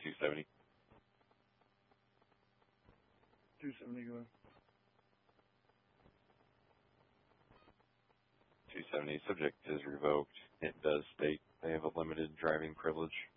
270. 270, go ahead. 270. Subject is revoked. It does state they have a limited driving privilege.